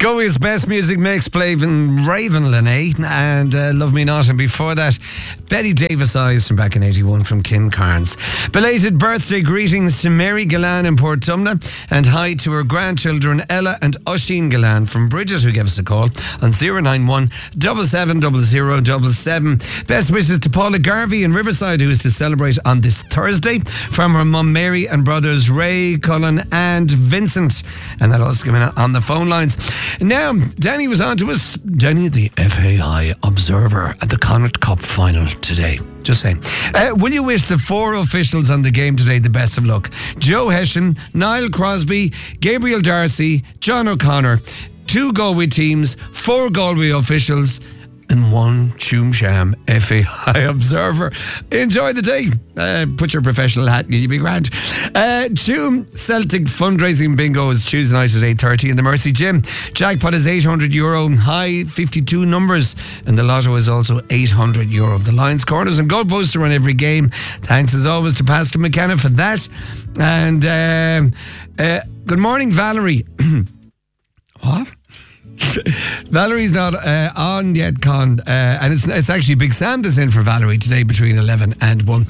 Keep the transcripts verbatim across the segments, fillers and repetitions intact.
Galway's best music mix played in Raven Lene and uh, Love Me Not, and before that Betty Davis Eyes from back in eighty-one from Kim Carnes. Belated birthday greetings to Mary Galan in Portumna, and hi to her grandchildren Ella and Oisin Galan from Bridget, who gave us a call on zero nine one, seven seven zero zero seven seven. Best wishes to Paula Garvey in Riverside, who is to celebrate on this Thursday, from her mum Mary and brothers Ray, Cullen and Vincent. And that also came in on the phone lines. Now, Danny was on to us. Danny, the F A I observer at the Connacht Cup final today. Just saying. Uh, will you wish the four officials on the game today the best of luck? Joe Hession, Niall Crosby, Gabriel Darcy, John O'Connor. Two Galway teams, four Galway officials, and one Choom Sham F A I observer. Enjoy the day. Uh, put your professional hat and you'll be grand. Uh, Choom Celtic fundraising bingo is Tuesday night at eight thirty in the Mercy Gym. Jackpot is eight hundred euro, high fifty-two numbers, and the lotto is also eight hundred euro. The Lions, corners and goalposts are on every game. Thanks as always to Pastor McKenna for that. And uh, uh, good morning, Valerie. What? Valerie's not uh, on yet, Con, uh, and it's, it's actually Big Sam that's in for Valerie today between eleven and one.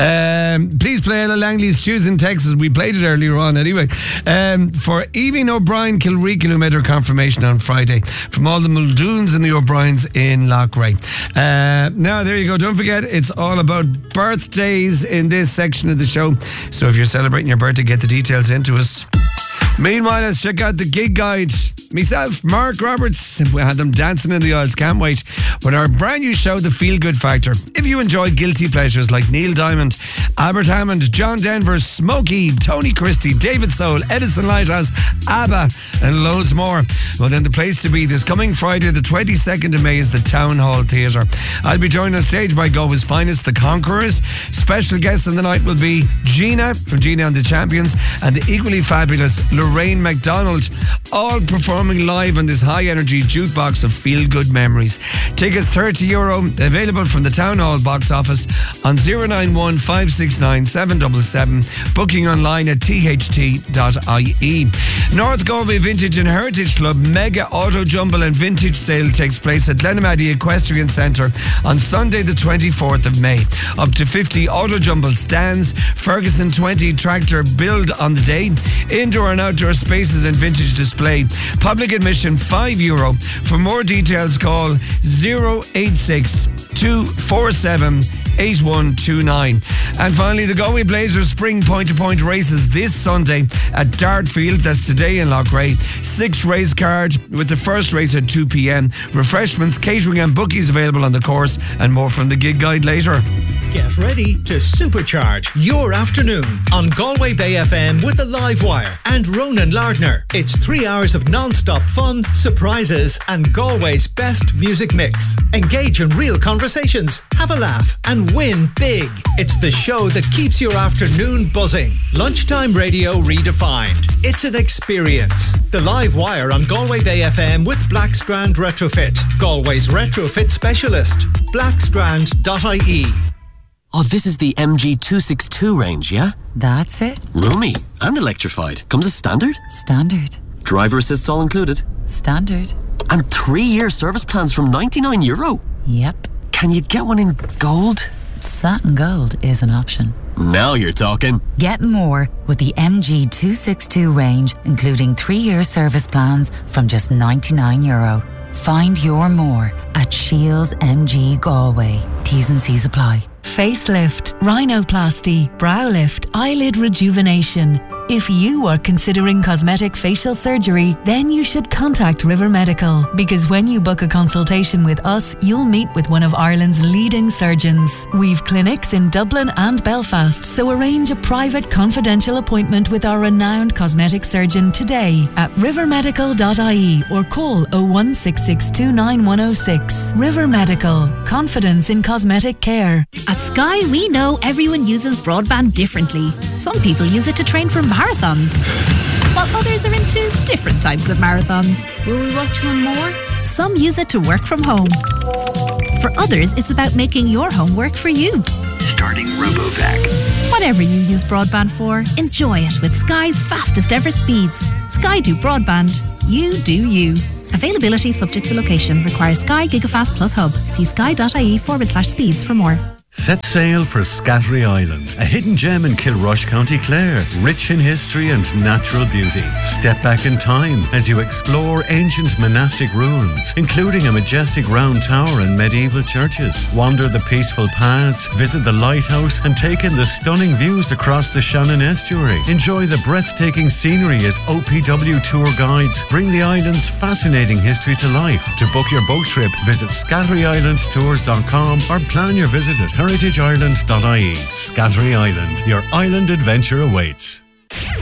Um, please play Ella Langley's Choose in Texas. We played it earlier on anyway. Um, for Evie O'Brien Kilreekin, who made her confirmation on Friday, from all the Muldoons and the O'Briens in Loughrea. Uh, now, there you go. Don't forget, it's all about birthdays in this section of the show. So if you're celebrating your birthday, get the details into us. Meanwhile, let's check out the gig guide. Myself, Mark Roberts, we had them dancing in the aisles, can't wait, with our brand new show, The Feel Good Factor. If you enjoy guilty pleasures like Neil Diamond, Albert Hammond, John Denver, Smokey, Tony Christie, David Soul, Edison Lighthouse, ABBA, and loads more, well then the place to be this coming Friday the twenty-second of May is the Town Hall Theatre. I'll be joined on stage by Galway's finest, The Conquerors. Special guests on the night will be Gina from Gina and the Champions and the equally fabulous Lorraine MacDonald, all performing live on this high-energy jukebox of feel-good memories. Tickets thirty euro, available from the Town Hall box office on zero nine one, five six nine, seven seven seven, booking online at t h t dot i e. North Galway Vintage and Heritage Club Mega Auto Jumble and Vintage Sale takes place at Glenamaddy Equestrian Centre on Sunday the twenty-fourth of May. Up to fifty auto jumble stands, Ferguson twenty tractor build on the day, indoor and outdoor spaces and vintage display. Public admission five euro. For more details call zero eight six, two four seven, eight one two nine. And finally, the Galway Blazers spring point-to-point races this Sunday at Dartfield. That's today in Loughrea. Six race card with the first race at two p.m. Refreshments, catering and bookies available on the course, and more from the gig guide later. Get ready to supercharge your afternoon on Galway Bay F M with the Live Wire and Ronan Lardner. It's three hours of non-stop fun, surprises and Galway's best music mix. Engage in real conversations, have a laugh and win big. It's the show that keeps your afternoon buzzing. Lunchtime radio redefined. It's an experience. The Live Wire on Galway Bay F M with Blackstrand Retrofit, Galway's retrofit specialist. blackstrand dot I E. Oh, this is the M G two sixty-two range, yeah? That's it. Roomy and electrified. Comes as standard? Standard. Driver assists all included? Standard. And three-year service plans from ninety-nine euro? Yep. Can you get one in gold? Satin gold is an option. Now you're talking. Get more with the M G two sixty-two range, including three-year service plans from just ninety-nine euro. Find your more at Shields M G Galway. T's and C's apply. Facelift, rhinoplasty, brow lift, eyelid rejuvenation. If you are considering cosmetic facial surgery, then you should contact River Medical, because when you book a consultation with us, you'll meet with one of Ireland's leading surgeons. We've clinics in Dublin and Belfast, so arrange a private confidential appointment with our renowned cosmetic surgeon today at river medical dot I E or call oh one six six two nine one oh six. River Medical, confidence in cosmetic care. At Sky, we know everyone uses broadband differently. Some people use it to train for marathons, while others are into different types of marathons. Will we watch one more? Some use it to work from home. For others, it's about making your home work for you. Starting RoboVac. Whatever you use broadband for, enjoy it with Sky's fastest ever speeds. Sky do broadband. You do you. Availability subject to location. Requires Sky Gigafast Plus Hub. See sky.ie forward slash speeds for more. Set sail for Scattery Island, a hidden gem in Kilrush, County Clare, rich in history and natural beauty. Step back in time as you explore ancient monastic ruins, including a majestic round tower and medieval churches. Wander the peaceful paths, visit the lighthouse and take in the stunning views across the Shannon Estuary. Enjoy the breathtaking scenery as O P W tour guides bring the island's fascinating history to life. To book your boat trip, visit scattery island tours dot com or plan your visit at heritage island dot I E. Scattery Island, your island adventure awaits.